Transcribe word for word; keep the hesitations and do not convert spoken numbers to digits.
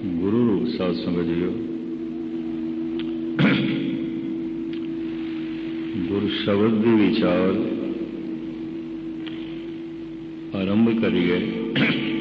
ਗੁਰੂ ਰੂਪ ਸਾਧ ਸੰਗਤ ਜੀਓ, ਗੁਰ ਸ਼ਬਦ ਦੇ ਵਿਚਾਰ ਆਰੰਭ ਕਰੀਏ।